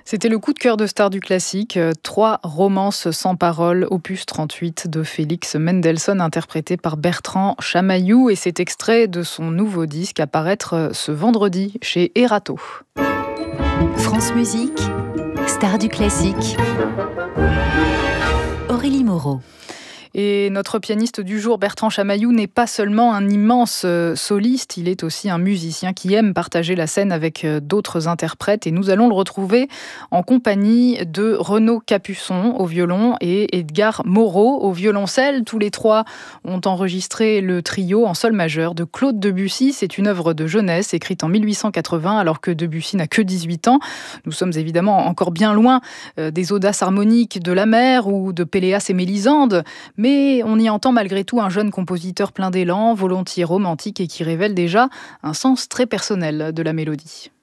C'était le coup de cœur de star du classique, 3 romances sans paroles, opus 38 de Félix Mendelssohn, interprété par Bertrand Chamaillou. Et c'est extrait de son nouveau disque à paraître ce vendredi chez Erato. France Musique, star du classique. Aurélie Moreau. Et notre pianiste du jour, Bertrand Chamaillou, n'est pas seulement un immense soliste, il est aussi un musicien qui aime partager la scène avec d'autres interprètes. Et nous allons le retrouver en compagnie de Renaud Capuçon au violon et Edgar Moreau au violoncelle. Tous les trois ont enregistré le trio en sol majeur de Claude Debussy. C'est une œuvre de jeunesse écrite en 1880 alors que Debussy n'a que 18 ans. Nous sommes évidemment encore bien loin des audaces harmoniques de la mer ou de Péléas et Mélisande, mais on y entend malgré tout un jeune compositeur plein d'élan, volontiers romantique et qui révèle déjà un sens très personnel de la mélodie.